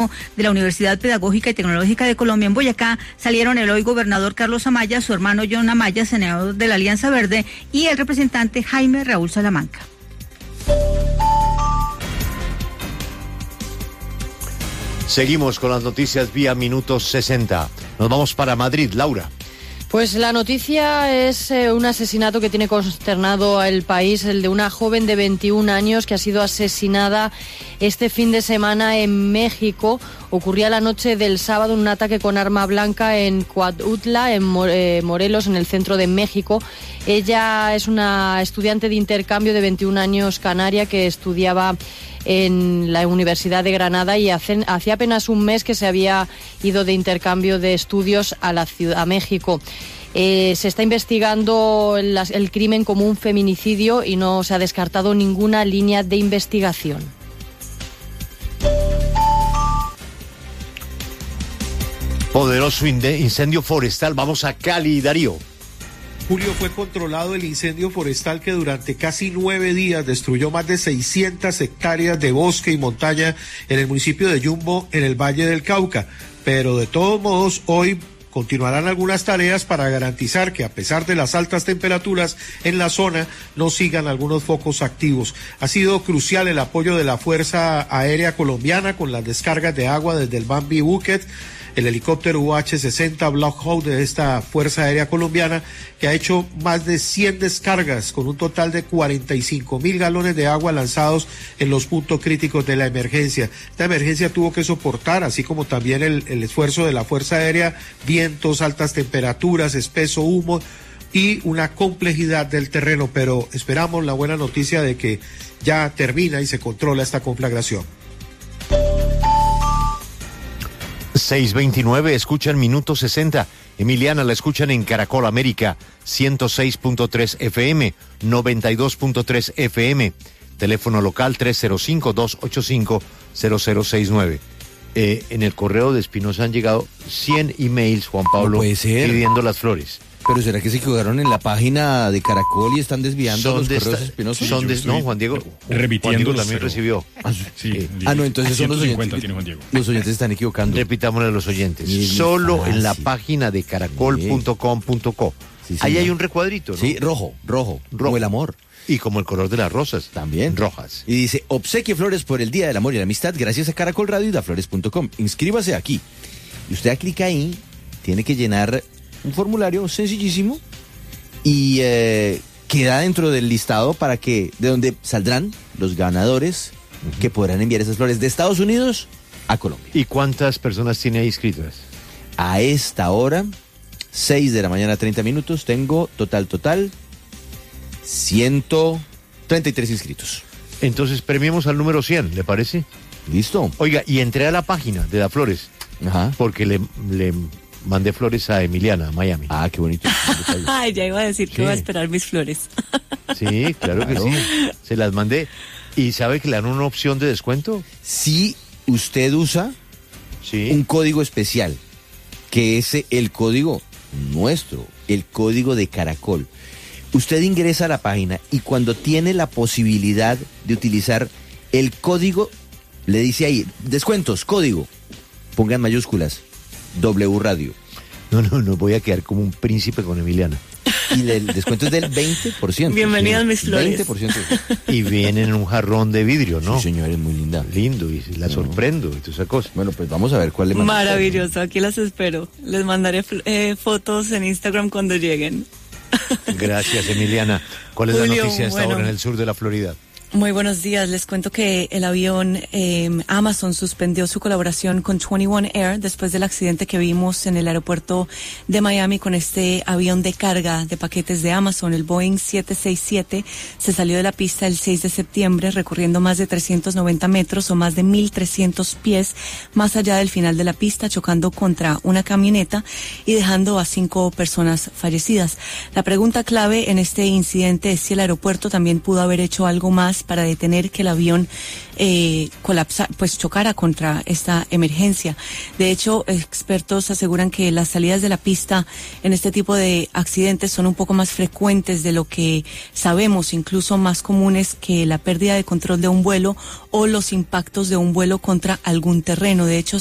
de la Universidad Pedagógica y Tecnológica de Colombia en Boyacá salieron el hoy gobernador Carlos Amaya, su hermano John Amaya, senador de la Alianza Verde, y el representante Jaime Raúl Salamanca. Seguimos con las noticias vía Minutos 60. Nos vamos para Madrid, Laura. Pues la noticia es un asesinato que tiene consternado al país, el de una joven de 21 años que ha sido asesinada este fin de semana en México. Ocurría la noche del sábado un ataque con arma blanca en Cuautla, en Morelos, en el centro de México. Ella es una estudiante de intercambio de 21 años canaria que estudiaba en la Universidad de Granada y hacía apenas un mes que se había ido de intercambio de estudios a México. Se está investigando el crimen como un feminicidio y no se ha descartado ninguna línea de investigación. Poderoso incendio forestal. Vamos a Cali, Darío. Julio, fue controlado el incendio forestal que durante casi 9 días destruyó más de 600 hectáreas de bosque y montaña en el municipio de Yumbo, en el Valle del Cauca. Pero de todos modos, hoy continuarán algunas tareas para garantizar que a pesar de las altas temperaturas en la zona, no sigan algunos focos activos. Ha sido crucial el apoyo de la Fuerza Aérea Colombiana con las descargas de agua desde el Bambi Bucket, el helicóptero UH-60 Black Hawk de esta Fuerza Aérea Colombiana, que ha hecho más de 100 descargas con un total de 45,000 galones de agua lanzados en los puntos críticos de la emergencia. Esta emergencia tuvo que soportar, así como también el esfuerzo de la Fuerza Aérea, vientos, altas temperaturas, espeso humo y una complejidad del terreno, pero esperamos la buena noticia de que ya termina y se controla esta conflagración. 6:29, escuchan Minuto 60. Emiliana la escuchan en Caracol América, 106.3 FM, 92.3 FM. Teléfono local 305-285-0069. En el correo de Espinosa han llegado 100 emails, Juan Pablo, pidiendo las flores. ¿Pero será que se equivocaron en la página de Caracol y están desviando los correos Espinosa? No, Juan Diego. Repitiendo. Juan Diego también recibió. Sí. No, entonces son los oyentes. Tiene Juan Diego. Los oyentes están equivocando. Repitámosle a los oyentes. Solo en la página de caracol.com.co. Sí, ahí hay un recuadrito, ¿no? Sí, rojo. Como el amor. Y como el color de las rosas. También. Rojas. Y dice, obsequie flores por el Día del Amor y la Amistad gracias a Caracol Radio y daflores.com. Inscríbase aquí. Y usted clica ahí, tiene que llenar un formulario sencillísimo y queda dentro del listado de donde saldrán los ganadores que podrán enviar esas flores de Estados Unidos a Colombia. ¿Y cuántas personas tiene ahí inscritas? A esta hora, 6 de la mañana, 30 minutos, tengo total 133 inscritos. Entonces premiemos al número 100, ¿le parece? Listo. Oiga, y entré a la página de Daflores. Ajá. Porque le mandé flores a Emiliana, a Miami. Ah, qué bonito. Ay, ya iba a decir que voy a esperar mis flores. Sí, claro que sí. Se las mandé. ¿Y sabe que le dan una opción de descuento? Si usted usa un código especial, que es el código nuestro, el código de Caracol. Usted ingresa a la página y cuando tiene la posibilidad de utilizar el código, le dice ahí, descuentos, código, ponga en mayúsculas, W Radio. No, voy a quedar como un príncipe con Emiliana. Y el descuento es del 20%. Bienvenidas mis flores. 20%. Y viene en un jarrón de vidrio, ¿no? Sí, señor, es muy linda. Lindo, y la sorprendo, y toda esa cosa. Bueno, pues vamos a ver cuál le manda. Maravilloso, aquí las espero. Les mandaré fotos en Instagram cuando lleguen. Gracias, Emiliana. ¿Cuál es Julio, la noticia a esta hora en el sur de la Florida? Muy buenos días. Les cuento que el avión Amazon suspendió su colaboración con 21 Air después del accidente que vimos en el aeropuerto de Miami con este avión de carga de paquetes de Amazon. El Boeing 767 se salió de la pista el 6 de septiembre recorriendo más de 390 metros o más de 1.300 pies más allá del final de la pista, chocando contra una camioneta y dejando a 5 personas fallecidas. La pregunta clave en este incidente es si el aeropuerto también pudo haber hecho algo más maniobras para detener que el avión chocara contra esta emergencia. De hecho, expertos aseguran que las salidas de la pista en este tipo de accidentes son un poco más frecuentes de lo que sabemos, incluso más comunes que la pérdida de control de un vuelo o los impactos de un vuelo contra algún terreno. De hecho,